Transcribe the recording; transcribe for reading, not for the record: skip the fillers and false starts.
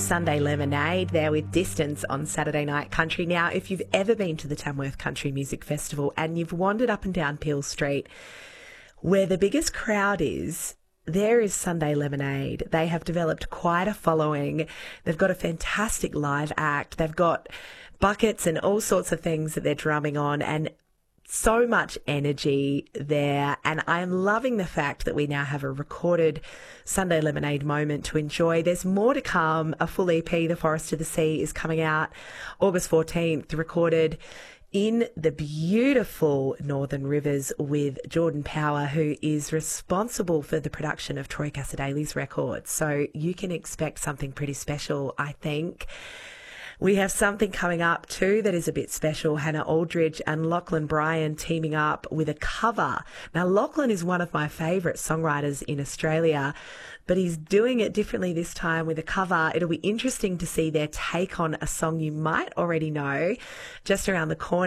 Sunday Lemonade there with Distance on Saturday Night Country. Now, if you've ever been to the Tamworth Country Music Festival and you've wandered up and down Peel Street, where the biggest crowd is, there is Sunday Lemonade. They have developed quite a following. They've got a fantastic live act. They've got buckets and all sorts of things that they're drumming on, and so much energy there. And I am loving the fact that we now have a recorded Sunday Lemonade moment to enjoy. There's more to come. A full EP, The Forest to the Sea, is coming out August 14th, recorded in the beautiful Northern Rivers with Jordan Power, who is responsible for the production of Troy Cassar-Daley's record. So you can expect something pretty special, I think. We have something coming up too that is a bit special. Hannah Aldridge and Lachlan Bryan teaming up with a cover. Now, Lachlan is one of my favourite songwriters in Australia, but he's doing it differently this time with a cover. It'll be interesting to see their take on a song you might already know just around the corner.